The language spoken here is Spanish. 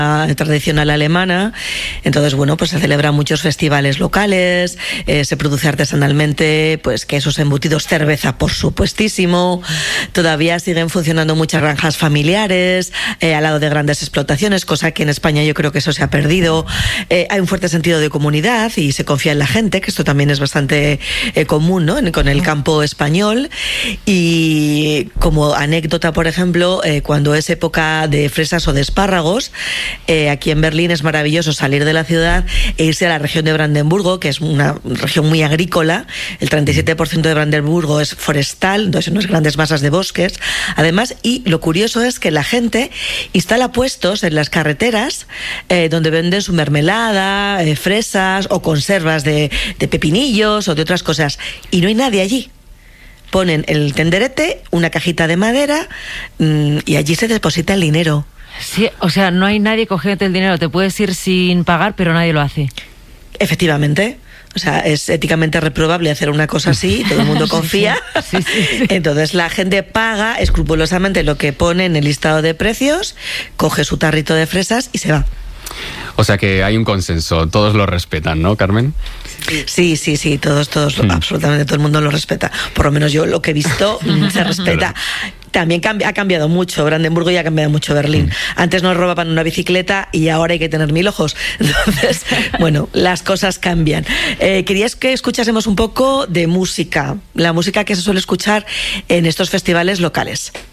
tradicional alemana. Entonces, bueno, pues se celebran muchos festivales locales, se produce artesanalmente, pues quesos embutidos, cerveza, por supuestísimo. Todavía siguen funcionando muchas granjas familiares al lado de grandes explotaciones, cosa que en España yo creo que eso se ha perdido. Hay un fuerte sentido de comunidad y se confía en la gente, que esto también es bastante común, ¿no? Con el campo español. Y como anécdota, por ejemplo, cuando es época de fresas o de espárragos, aquí en Berlín es maravilloso salir de la ciudad e irse a la región de Brandenburgo, que es una región muy agrícola. El 37% de Brandenburgo es forestal, entonces unas grandes masas de bosques. Además, y lo curioso es que la gente instala puestos en las carreteras donde venden su mermelada, fresas o conservas de pepinillos o de otras cosas, y no hay nadie allí. Ponen el tenderete, una cajita de madera, y allí se deposita el dinero. Sí, o sea, no hay nadie cogiéndote el dinero, te puedes ir sin pagar, pero nadie lo hace. Efectivamente. O sea, es éticamente reprobable hacer una cosa así, todo el mundo confía. Sí. Entonces la gente paga escrupulosamente lo que pone en el listado de precios, coge su tarrito de fresas y se va. O sea que hay un consenso, todos lo respetan, ¿no, Carmen? Sí, todos, absolutamente todo el mundo lo respeta. Por lo menos yo lo que he visto se respeta. También ha cambiado mucho Brandenburgo y ha cambiado mucho Berlín. Antes nos robaban una bicicleta y ahora hay que tener 1000 ojos. Entonces, bueno, las cosas cambian. Querías que escuchásemos un poco de música, la música que se suele escuchar en estos festivales locales.